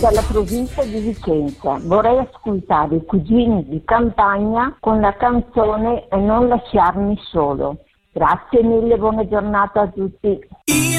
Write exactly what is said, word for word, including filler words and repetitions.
dalla provincia di Vicenza. Vorrei ascoltare i Cugini di Campagna con la canzone E non lasciarmi solo. Grazie mille, buona giornata a tutti.